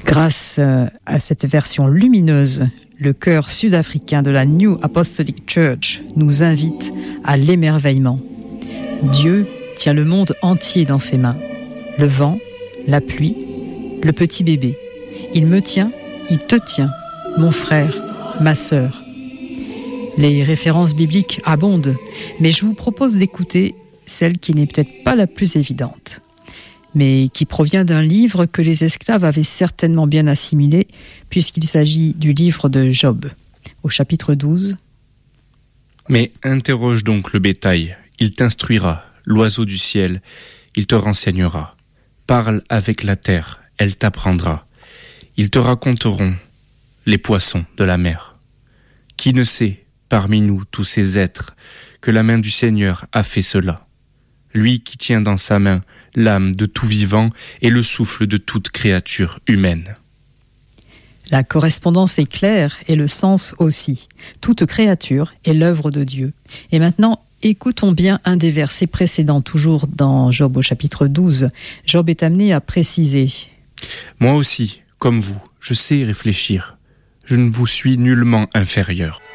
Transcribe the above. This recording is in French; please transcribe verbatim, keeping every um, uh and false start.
Grâce à cette version lumineuse, le chœur sud-africain de la New Apostolic Church nous invite à l'émerveillement. Dieu tient le monde entier dans ses mains. Le vent, la pluie, le petit bébé. Il me tient, il te tient, mon frère, ma sœur. Les références bibliques abondent, mais je vous propose d'écouter celle qui n'est peut-être pas la plus évidente, mais qui provient d'un livre que les esclaves avaient certainement bien assimilé, puisqu'il s'agit du livre de Job, au chapitre douze. Mais interroge donc le bétail, il t'instruira, l'oiseau du ciel, il te renseignera. Parle avec la terre, elle t'apprendra. Ils te raconteront les poissons de la mer. Qui ne sait, parmi nous, tous ces êtres, que la main du Seigneur a fait cela? Lui qui tient dans sa main l'âme de tout vivant et le souffle de toute créature humaine. La correspondance est claire et le sens aussi. Toute créature est l'œuvre de Dieu. Et maintenant, écoutons bien un des versets précédents, toujours dans Job au chapitre douze. Job est amené à préciser. Moi aussi, comme vous, je sais réfléchir. Je ne vous suis nullement inférieur.